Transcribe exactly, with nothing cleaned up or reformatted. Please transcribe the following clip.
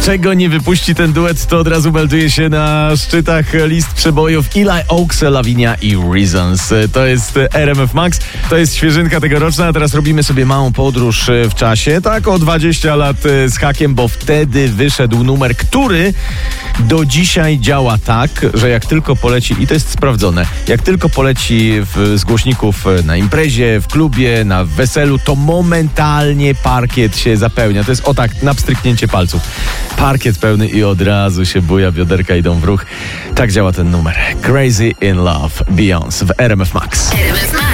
Czego nie wypuści ten duet, to od razu melduje się na szczytach list przebojów Eli Oaks, Lavinia i Reasons. To jest R M F Max, to jest świeżynka tegoroczna, a teraz robimy sobie małą podróż w czasie, tak o dwadzieścia lat z hakiem, bo wtedy wyszedł numer, który do dzisiaj działa tak, że jak tylko poleci, i to jest sprawdzone, jak tylko poleci w, z głośników na imprezie, w klubie, na weselu, to momentalnie parkiet się zapełnia. To jest o tak, na pstryknięcie palców. Parkiet pełny i od razu się buja, bioderka idą w ruch. Tak działa ten numer. Crazy in Love, Beyoncé w R M F Max. R M F Max.